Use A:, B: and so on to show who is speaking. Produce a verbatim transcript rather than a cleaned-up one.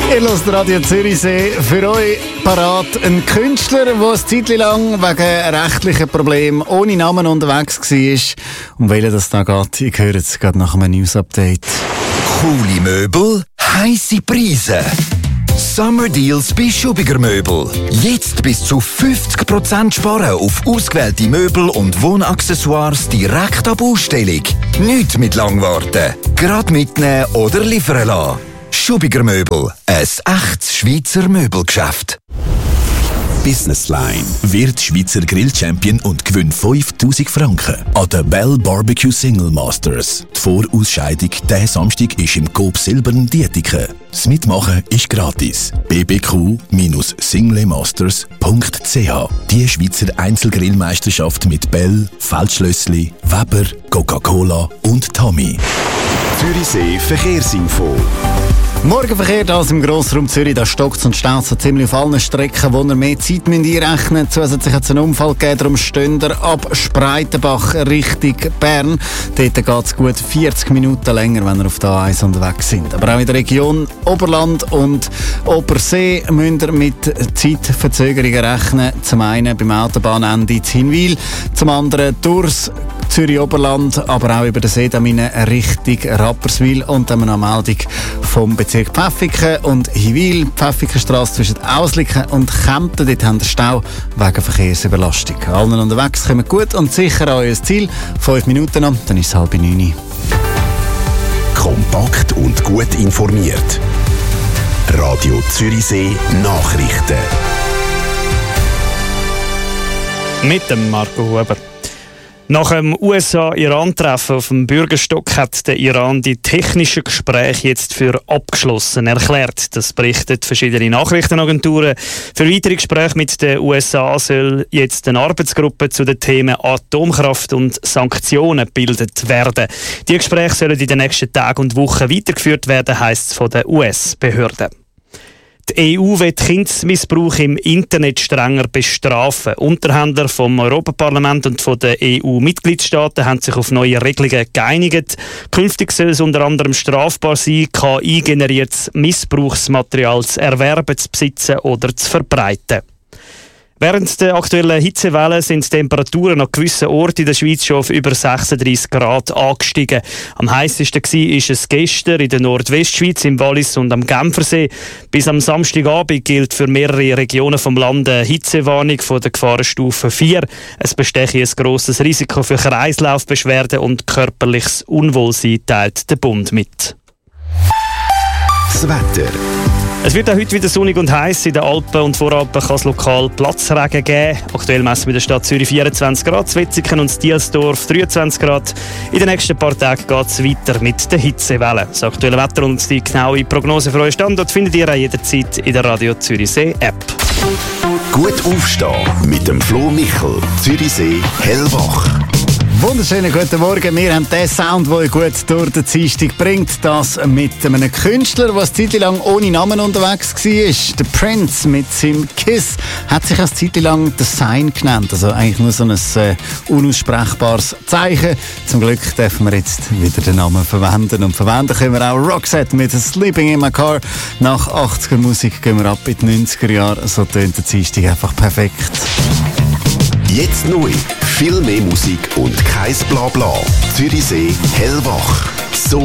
A: Ihr hört Radio Zürichsee. Für euch parat ein Künstler, der eine Zeit lang wegen rechtlichen Problemen ohne Namen unterwegs war. Um welchen das da geht, ich höre es gerade nach einem News-Update.
B: Coole Möbel, heisse Preise. Summer Deals bei Schubiger Möbel. Jetzt bis zu fünfzig Prozent sparen auf ausgewählte Möbel und Wohnaccessoires direkt ab Ausstellung. Nicht mit lang warten. Gerade mitnehmen oder liefern lassen. Schubiger Möbel. Ein echtes Schweizer Möbelgeschäft.
C: Businessline wird Schweizer Grill-Champion und gewinnt fünftausend Franken an der Bell Barbecue Single Masters. Die Vorausscheidung diesen Samstag ist im Coop Silbern Dietike. Das Mitmachen ist gratis. b b q Bindestrich singlemasters Punkt c h. Die Schweizer Einzelgrillmeisterschaft mit Bell, Feldschlössli, Weber, Coca-Cola und Tommy.
D: Zürichsee Verkehrsinfo.
A: Morgenverkehr da im Grossraum Zürich, da stockt und staut so ziemlich auf allen Strecken, wo ihr mehr Zeit einrechnen müsst. Zusätzlich hat es einen Unfall gegeben, darum stehen ihr ab Spreitenbach Richtung Bern. Dort geht es gut vierzig Minuten länger, wenn ihr auf der A eins unterwegs sind. Aber auch in der Region Oberland und Obersee müsst ihr mit Zeitverzögerungen rechnen. Zum einen beim Autobahnende in Hinwil, zum anderen durchs Zürich-Oberland, aber auch über den Seedamine Richtung Rapperswil und dann eine Meldung vom Bezirk Pfäffiken und Hinwil, Pfäffikenstrasse zwischen Ausliken und Kempten. Dort haben wir Stau wegen Verkehrsüberlastung. Allen unterwegs kommen gut und sicher an euer Ziel. Fünf Minuten noch, dann ist es halb neun.
D: Kompakt und gut informiert. Radio Zürichsee Nachrichten.
E: Mit dem Marco Huber. Nach dem U S A-Iran-Treffen auf dem Bürgerstock hat der Iran die technischen Gespräche jetzt für abgeschlossen erklärt. Das berichten verschiedene Nachrichtenagenturen. Für weitere Gespräche mit den U S A soll jetzt eine Arbeitsgruppe zu den Themen Atomkraft und Sanktionen gebildet werden. Die Gespräche sollen in den nächsten Tagen und Wochen weitergeführt werden, heisst es von den U S-Behörden. Die E U will Kindesmissbrauch im Internet strenger bestrafen. Unterhändler vom Europaparlament und von den E U-Mitgliedstaaten haben sich auf neue Regelungen geeinigt. Künftig soll es unter anderem strafbar sein, K I-generiertes Missbrauchsmaterial zu erwerben, zu besitzen oder zu verbreiten. Während der aktuellen Hitzewelle sind die Temperaturen an gewissen Orten in der Schweiz schon auf über sechsunddreissig Grad angestiegen. Am heissesten war es gestern in der Nordwestschweiz, im Wallis und am Genfersee. Bis am Samstagabend gilt für mehrere Regionen vom Land eine Hitzewarnung von der Gefahrenstufe vier. Es bestehe ein grosses Risiko für Kreislaufbeschwerden und körperliches Unwohlsein, teilt der Bund mit.
D: Das Wetter.
E: Es wird auch heute wieder sonnig und heiß. In den Alpen und Voralpen kann es lokal Platzregen geben. Aktuell messen wir in der Stadt Zürich vierundzwanzig Grad, Wetzikon und Dielsdorf dreiundzwanzig Grad. In den nächsten paar Tagen geht es weiter mit der Hitzewelle. Das aktuelle Wetter und die genaue Prognose für euren Standort findet ihr auch jederzeit in der Radio Zürichsee App.
D: Gut aufstehen mit dem Flo Michel, Zürichsee hellwach.
A: Wunderschönen guten Morgen. Wir haben den Sound, der euch gut durch den Dienstag bringt. Das mit einem Künstler, der eine Zeit lang ohne Namen unterwegs war. Der Prince mit seinem Kiss hat sich eine Zeit lang The Sign genannt. Also eigentlich nur so ein äh, unaussprechbares Zeichen. Zum Glück dürfen wir jetzt wieder den Namen verwenden. Und verwenden können wir auch Roxette mit Sleeping in My Car. Nach achtziger Musik gehen wir ab in die neunziger Jahre. So tönt der Dienstag einfach perfekt.
D: Jetzt neu. Viel mehr Musik und kein Blabla. Zürichsee hellwach. So